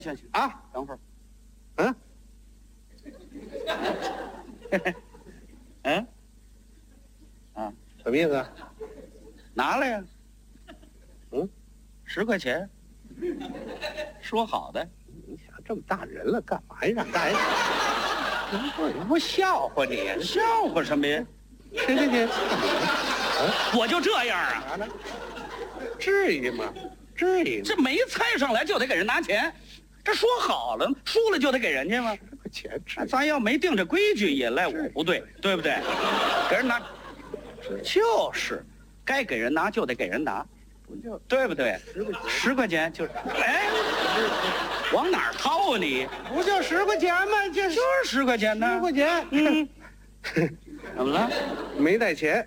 行啊，等会儿， 什么意思？ 拿来呀，10块钱，说好的。 你想这么大人了，干嘛呀？干呀？你不笑话你？ 笑话什么呀？ 10块钱， 我就这样啊， 拿来，至于吗？至于吗？ 这没猜上来就得给人拿钱，这说好了，输了就得给人家吗？ 10块钱， 那咱要没定这规矩，也赖我不对，对不对？给人拿，就是，该给人拿就得给人拿， 不就对不对 10块钱？ 10块钱就是，哎，往哪儿掏啊你？ 不就10块钱吗？这就是10块钱呢。 10块钱， 怎么了？ 没带钱，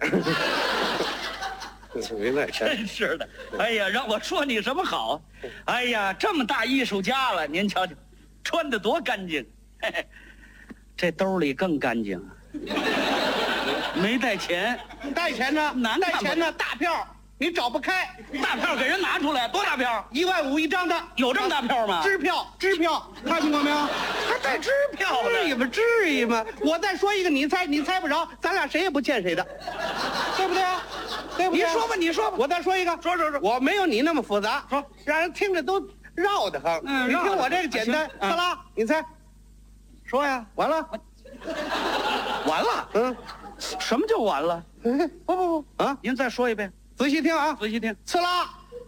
没带钱。 真是的，哎呀，让我说你什么好？哎呀，这么大艺术家了，您瞧瞧，穿得多干净，嘿嘿，这兜里更干净，没带钱， 带钱呢？ 难看吧带钱呢？大票你找不开， 大票给人拿出来，多大票？ 1.5万一张的， 有这么大票吗？ 支票，看见过没有？ 还带支票呢？ 至于吗？至于吗？我再说一个，你猜不着，咱俩谁也不欠谁的，对不对啊？对不对？ 你说吧，你说吧， 我再说一个， 说， 我没有你那么复杂， 说让人听着都绕得慌。 嗯你听我这个简单， 行克拉，你猜， 说呀， 完了， 完了，什么就完了？不啊！ 您再说一遍， 仔细听啊， 仔细听， 刺啦，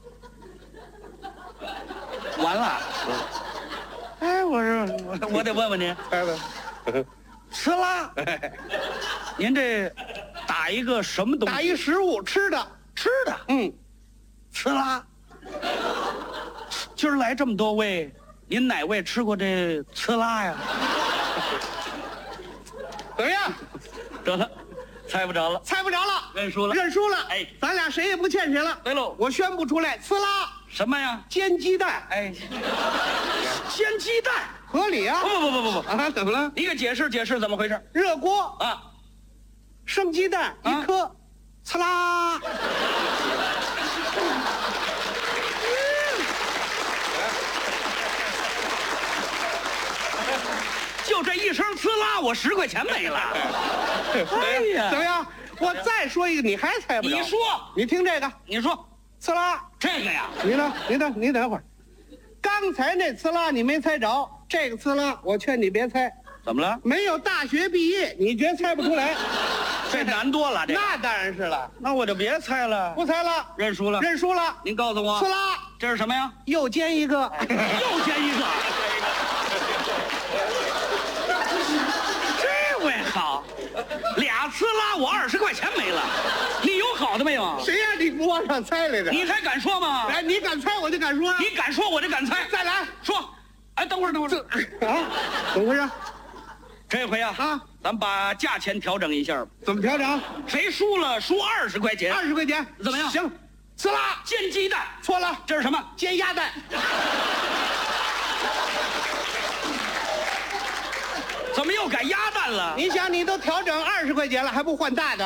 完了。哎，我得问问您， 猜吧， 呲啦，您这打一个什么东西？ 打一食物吃的， 吃的，呲啦。今儿来这么多位，您哪位吃过这呲啦呀？ 怎么样？ 得了，猜不着了， 猜不着了， 认输了。 认输了。 哎， 咱俩谁也不欠谁了。 对喽， 我宣布出来，刺啦， 什么呀？ 煎鸡蛋， 哎，煎鸡蛋。 合理啊。 不， 啊，怎么了？ 你给解释解释怎么回事热锅， 啊？ 生鸡蛋啊一颗，刺啦。 就这一声呲啦，我10块钱没了。哎呀怎么样？我再说一个，你还猜不着？ 你说， 你听这个， 你说刺啦。 这个呀？ 你等会儿。刚才那刺啦你没猜着，这个刺啦我劝你别猜。 怎么了？ 没有大学毕业，你绝猜不出来。 这难多了，这个那当然是了， 那我就别猜了， 不猜了， 认输了。 认输了。 您告诉我刺，啦， 这是什么呀？ 又煎一个。 又煎一个。这回好，俩呲啦，我20块钱没了。你有好的没有？ 谁让你不往上猜来的？ 你还敢说吗？ 来，你敢猜我就敢说啊。 你敢说我就敢猜。 再来说，哎，等会儿， 啊？怎么回事？ 这回呀，咱把价钱调整一下吧。 怎么调整谁输了输20块钱。 ？20块钱怎么样行，刺啦， 煎鸡蛋， 错了， 这是什么？ 煎鸭蛋。 怎么又改鸭蛋了？ 你想，你都调整20块钱了，还不换大的？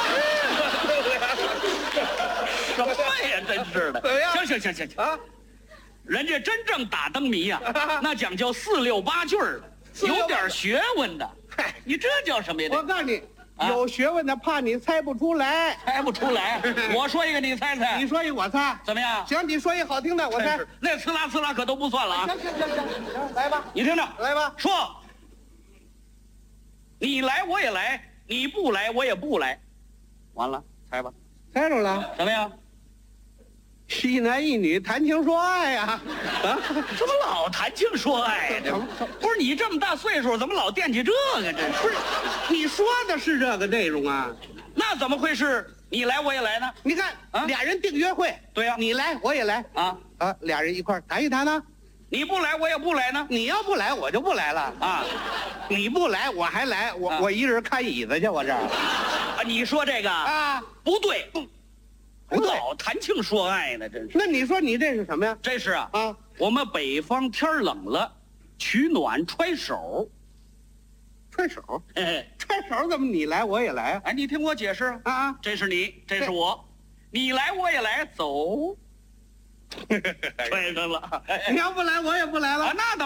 什么呀，真是的！ 怎么样行啊！ 人家真正打灯谜呀，那讲究4、6、8句儿，有点学问的。 嗨， 你这叫什么呀？ 我告诉你， 啊有学问的怕你猜不出来。 猜不出来。我说一个，你猜猜。 你说一，我猜。 怎么样？ 行，你说一好听的，我猜。 真是那呲啦呲啦可都不算了啊！ 行，来吧， 你听着， 来吧。 说，你来我也来，你不来我也不来，完了，猜吧， 猜着了， 怎么样？ 一男一女谈情说爱呀。啊， 怎么老谈情说爱呢？不是你这么大岁数，怎么老惦记这个？真是， 不是，你说的是这个内容啊？ 那怎么会是你来我也来呢？ 你看， 啊俩人订约会， 对呀你来我也来啊， 啊，俩人一块儿谈一谈呢。 你不来我也不来呢？ 你要不来，我就不来了啊， 你不来，我还来，我一人看椅子去，我这儿啊，你说这个啊， 不对， 不对老谈情说爱呢，真是。 那你说你这是什么呀？ 这是啊， 啊， 我们北方天儿冷了，取暖揣手。 揣手， 嘿嘿， 揣手怎么你来我也来啊？ 哎，你听我解释， 啊， 这是你，这是我，你来我也来，走。 穿上了。 你要不来，我也不来了。 啊，那倒。